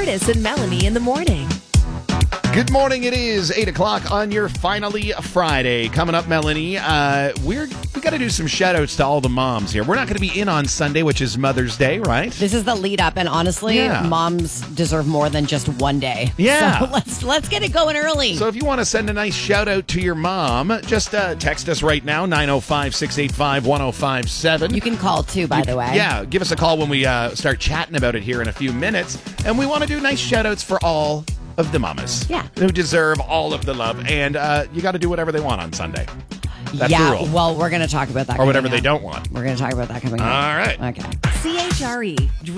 Curtis and Melanie in the morning. Good morning. It is 8 o'clock on your finally Friday. Coming up, Melanie, we got to do some shout outs to all the moms here. We're not going to be in on Sunday, which is Mother's Day, right? This is the lead up, and honestly, moms deserve more than just one day. Yeah. So let's get it going early. So if you want to send a nice shout out to your mom, just text us right now, 905-685-1057. You can call too, by the way. Yeah, give us a call when we start chatting about it here in a few minutes. And we want to do nice shout outs for all of the mamas. Yeah. Who deserve all of the love. And you got to do whatever they want on Sunday. That's the rule. Well, we're going to talk about that. Or whatever they don't want. We're going to talk about that coming up. All right. Okay. CHRE.